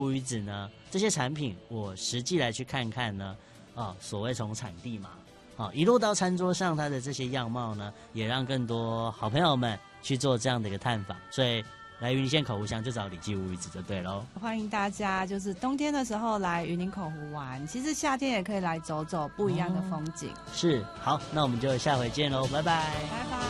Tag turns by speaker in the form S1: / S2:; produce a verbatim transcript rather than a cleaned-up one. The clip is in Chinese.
S1: 乌鱼子呢，这些产品我实际来去看看呢，啊，所谓从产地嘛，啊，一路到餐桌上，它的这些样貌呢，也让更多好朋友们去做这样的一个探访。所以来云林县口湖乡就找李记乌鱼子就对喽。
S2: 欢迎大家，就是冬天的时候来云林口湖玩，其实夏天也可以来走走，不一样的风景。
S1: 哦、是，好，那我们就下回见喽，拜拜，
S2: 拜拜。